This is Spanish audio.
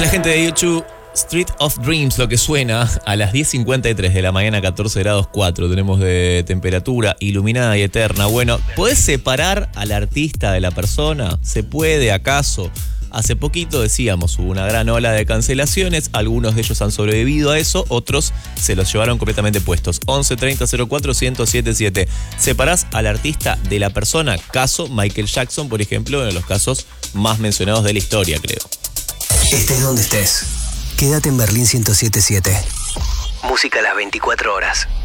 Es la gente de YouTube. Street of Dreams, lo que suena a las 10:53 de la mañana, 14 grados 4. Tenemos de temperatura iluminada y eterna. Bueno, ¿podés separar al artista de la persona? ¿Se puede acaso? Hace poquito decíamos, hubo una gran ola de cancelaciones, algunos de ellos han sobrevivido a eso, otros se los llevaron completamente puestos. 11 30 04 1077. ¿Separás al artista de la persona? Caso Michael Jackson, por ejemplo, uno de los casos más mencionados de la historia, creo. Estés donde estés, quédate en Berlín 107.7. Música a las 24 horas.